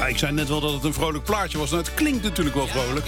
Ja, ik zei net wel dat het een vrolijk plaatje was. Nou, het klinkt natuurlijk wel vrolijk.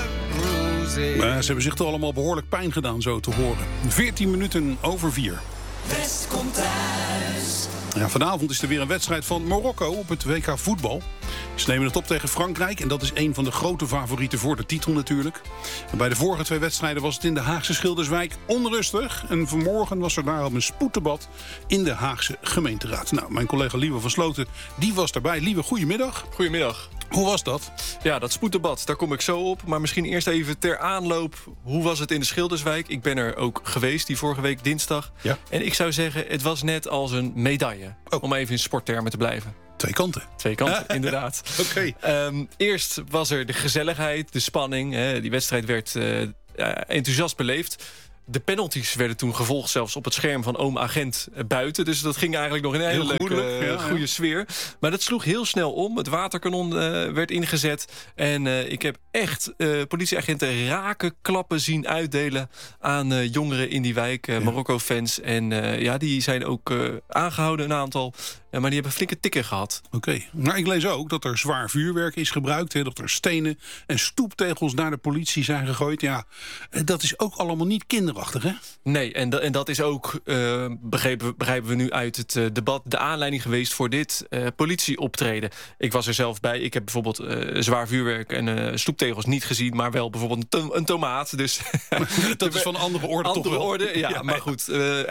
Maar ze hebben zich toch allemaal behoorlijk pijn gedaan, zo te horen. 14 minuten over 4. West komt thuis. Ja, vanavond is er weer een wedstrijd van Marokko op het WK voetbal. Ze nemen het op tegen Frankrijk en dat is een van de grote favorieten voor de titel natuurlijk. En bij de vorige 2 wedstrijden was het in de Haagse Schilderswijk onrustig. En vanmorgen was er daarom een spoeddebat in de Haagse gemeenteraad. Nou, mijn collega Lieve van Sloten, die was daarbij. Lieve, goedemiddag. Goedemiddag. Hoe was dat? Ja, dat spoeddebat, daar kom ik zo op. Maar misschien eerst even ter aanloop. Hoe was het in de Schilderswijk? Ik ben er ook geweest die vorige week dinsdag. Ja. En ik zou zeggen, het was net als een medaille. Oh. Om even in sporttermen te blijven. 2 kanten. 2 kanten, inderdaad. Oké. Eerst was er de gezelligheid, de spanning. Die wedstrijd werd enthousiast beleefd. De penalties werden toen gevolgd zelfs op het scherm van oom agent buiten. Dus dat ging eigenlijk nog in een hele leuke, goede sfeer. Maar dat sloeg heel snel om. Het waterkanon werd ingezet. En ik heb echt politieagenten rakenklappen zien uitdelen aan jongeren in die wijk. Marokko-fans. En die zijn ook aangehouden, een aantal. Maar die hebben flinke tikken gehad. Oké. Maar ik lees ook dat er zwaar vuurwerk is gebruikt. Hè, dat er stenen en stoeptegels naar de politie zijn gegooid. Ja, dat is ook allemaal niet kinderachtig, hè? Nee, en dat is ook, begrijpen we nu uit het debat, de aanleiding geweest voor dit politieoptreden. Ik was er zelf bij. Ik heb bijvoorbeeld zwaar vuurwerk en stoeptegels niet gezien, maar wel bijvoorbeeld een tomaat. Dus dat is van andere orde toch wel. Orde, ja, maar goed.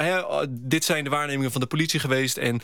Dit zijn de waarnemingen van de politie geweest. En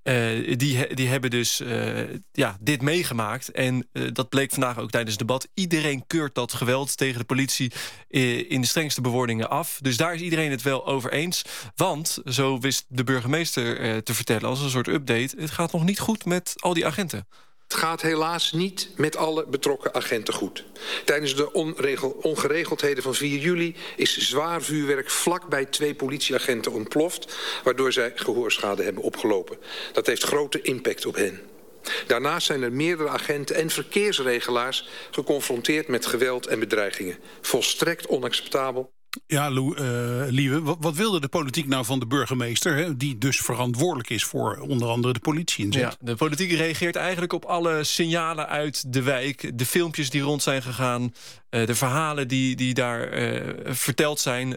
die hebben dus dit meegemaakt. En dat bleek vandaag ook tijdens het debat. Iedereen keurt dat geweld tegen de politie in de strengste bewoordingen af. Dus daar is iedereen het wel over eens. Want, zo wist de burgemeester te vertellen als een soort update, het gaat nog niet goed met al die agenten. Het gaat helaas niet met alle betrokken agenten goed. Tijdens de ongeregeldheden van 4 juli is zwaar vuurwerk vlak bij 2 politieagenten ontploft, waardoor zij gehoorschade hebben opgelopen. Dat heeft grote impact op hen. Daarnaast zijn er meerdere agenten en verkeersregelaars geconfronteerd met geweld en bedreigingen. Volstrekt onacceptabel. Ja, Lieve, wat wilde de politiek nou van de burgemeester, hè, die dus verantwoordelijk is voor onder andere de politie inzet? Ja, de politiek reageert eigenlijk op alle signalen uit de wijk. De filmpjes die rond zijn gegaan, de verhalen die daar verteld zijn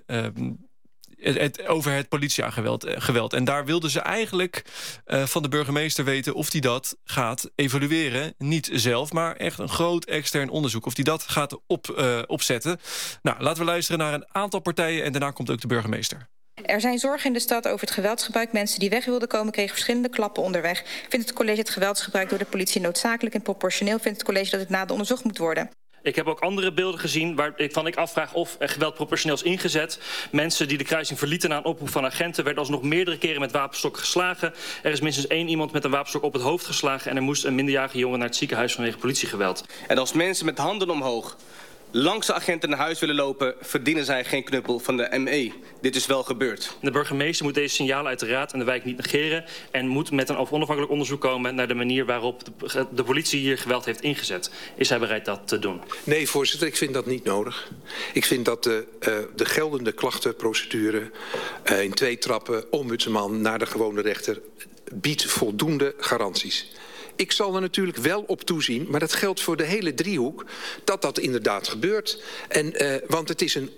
over het politiegeweld. En daar wilden ze eigenlijk van de burgemeester weten of hij dat gaat evalueren. Niet zelf, maar echt een groot extern onderzoek. Of hij dat gaat opzetten. Nou, laten we luisteren naar een aantal partijen en daarna komt ook de burgemeester. Er zijn zorgen in de stad over het geweldsgebruik. Mensen die weg wilden komen kregen verschillende klappen onderweg. Vindt het college het geweldsgebruik door de politie noodzakelijk en proportioneel? Vindt het college dat het nader onderzocht moet worden? Ik heb ook andere beelden gezien waarvan ik afvraag of er geweld proportioneel is ingezet. Mensen die de kruising verlieten na een oproep van agenten werden alsnog meerdere keren met wapenstokken geslagen. Er is minstens 1 iemand met een wapenstok op het hoofd geslagen en er moest een minderjarige jongen naar het ziekenhuis vanwege politiegeweld. En als mensen met handen omhoog langs de agenten naar huis willen lopen, verdienen zij geen knuppel van de ME. Dit is wel gebeurd. De burgemeester moet deze signalen uit de raad en de wijk niet negeren en moet met een onafhankelijk onderzoek komen naar de manier waarop de politie hier geweld heeft ingezet. Is hij bereid dat te doen? Nee, voorzitter, ik vind dat niet nodig. Ik vind dat de geldende klachtenprocedure in 2 trappen, ombudsman naar de gewone rechter, biedt voldoende garanties. Ik zal er natuurlijk wel op toezien, maar dat geldt voor de hele driehoek, dat inderdaad gebeurt. Want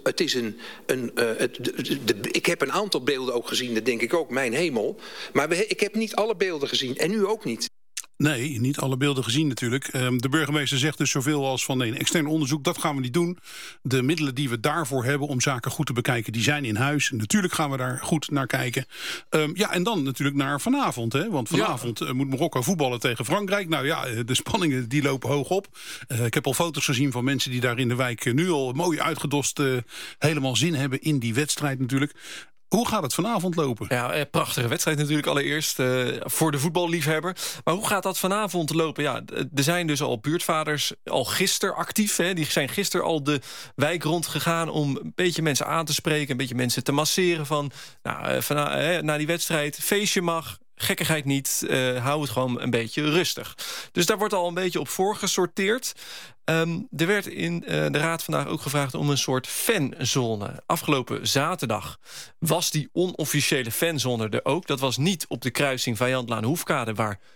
ik heb een aantal beelden ook gezien, dat denk ik ook, mijn hemel. Maar ik heb niet alle beelden gezien en u ook niet. Nee, niet alle beelden gezien natuurlijk. De burgemeester zegt dus zoveel als van een extern onderzoek, dat gaan we niet doen. De middelen die we daarvoor hebben om zaken goed te bekijken, die zijn in huis. Natuurlijk gaan we daar goed naar kijken. En dan natuurlijk naar vanavond. Hè? Want vanavond moet Marokko voetballen tegen Frankrijk. Nou ja, de spanningen die lopen hoog op. Ik heb al foto's gezien van mensen die daar in de wijk nu al mooi uitgedost helemaal zin hebben in die wedstrijd natuurlijk. Hoe gaat het vanavond lopen? Ja, prachtige wedstrijd natuurlijk allereerst voor de voetballiefhebber. Maar hoe gaat dat vanavond lopen? Ja, er zijn dus al buurtvaders al gisteren actief. Hè. Die zijn gisteren al de wijk rondgegaan om een beetje mensen aan te spreken, een beetje mensen te masseren van na die wedstrijd, feestje mag, gekkigheid niet, hou het gewoon een beetje rustig. Dus daar wordt al een beetje op voorgesorteerd. Er werd in de raad vandaag ook gevraagd om een soort fanzone. Afgelopen zaterdag was die onofficiële fanzone er ook. Dat was niet op de kruising Vijandlaan-Hoefkade, waar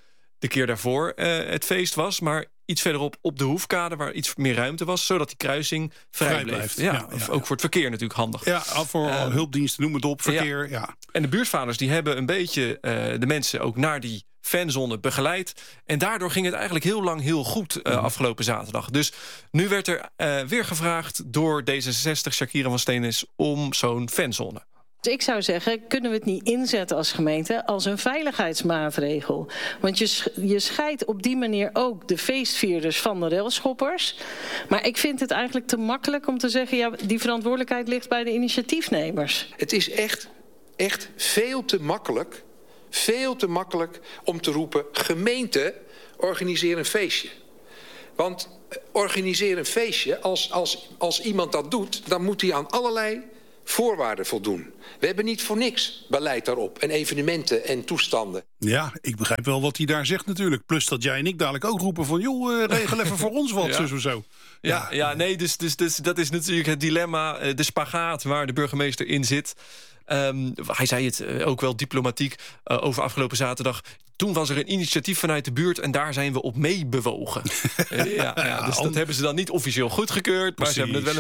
de keer daarvoor het feest was, maar iets verderop op de Hoefkade, waar iets meer ruimte was, zodat die kruising vrij bleef. Ja, ook voor het verkeer natuurlijk handig. Ja, voor hulpdiensten, noem het op, verkeer. Ja. En de buurtvaders die hebben een beetje de mensen ook naar die fanzone begeleid. En daardoor ging het eigenlijk heel lang heel goed afgelopen zaterdag. Dus nu werd er weer gevraagd door D66, Shakira van Steenis, om zo'n fanzone. Dus ik zou zeggen, kunnen we het niet inzetten als gemeente als een veiligheidsmaatregel? Want je scheidt op die manier ook de feestvierders van de railschoppers. Maar ik vind het eigenlijk te makkelijk om te zeggen, ja, die verantwoordelijkheid ligt bij de initiatiefnemers. Het is echt veel te makkelijk om te roepen, gemeente, organiseer een feestje. Want organiseer een feestje, als iemand dat doet, dan moet hij aan allerlei voorwaarden voldoen. We hebben niet voor niks beleid daarop en evenementen en toestanden. Ja, ik begrijp wel wat hij daar zegt natuurlijk. Plus dat jij en ik dadelijk ook roepen van, joh, regel even voor ons wat, zus of zo. Nee, dus dat is natuurlijk het dilemma, de spagaat waar de burgemeester in zit. Hij zei het ook wel diplomatiek over afgelopen zaterdag. Toen was er een initiatief vanuit de buurt en daar zijn we op meebewogen. Dus dat hebben ze dan niet officieel goedgekeurd, maar ze hebben het wel een